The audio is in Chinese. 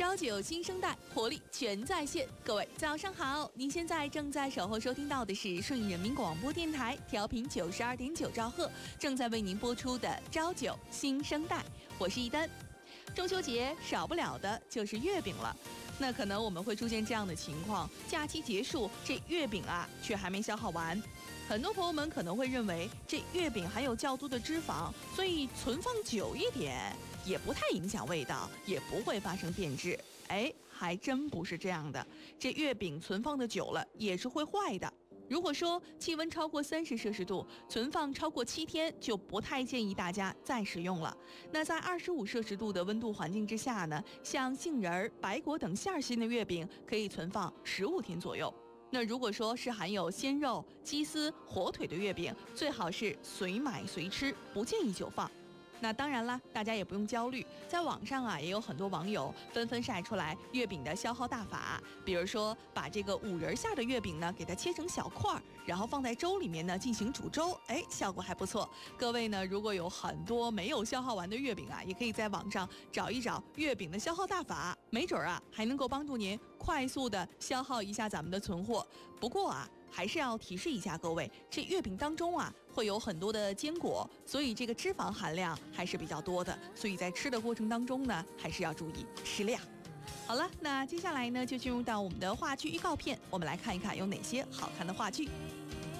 朝九新生代，活力全在线。各位早上好，您现在正在守候收听到的是顺义人民广播电台调频92.9兆赫，正在为您播出的朝九新生代，我是一丹。中秋节少不了的就是月饼了。那可能我们会出现这样的情况，假期结束，这月饼却还没消耗完。很多朋友们可能会认为这月饼含有较多的脂肪，所以存放久一点也不太影响味道，也不会发生变质。还真不是这样的，这月饼存放的久了也是会坏的。如果说气温超过30摄氏度，存放超过7天，就不太建议大家再食用了。那在25摄氏度的温度环境之下呢，像杏仁、白果等馅心的月饼可以存放15天左右。那如果说是含有鲜肉、鸡丝、火腿的月饼，最好是随买随吃，不建议久放。那当然啦，大家也不用焦虑，在网上也有很多网友纷纷晒出来月饼的消耗大法，比如说把这个5仁馅的月饼呢给它切成小块，然后放在粥里面呢进行煮粥，效果还不错。各位呢，如果有很多没有消耗完的月饼也可以在网上找一找月饼的消耗大法，没准还能够帮助您快速的消耗一下咱们的存货。不过还是要提示一下各位，这月饼当中会有很多的坚果，所以这个脂肪含量还是比较多的，所以在吃的过程当中呢，还是要注意适量。好了，那接下来呢就进入到我们的话剧预告片，我们来看一看有哪些好看的话剧。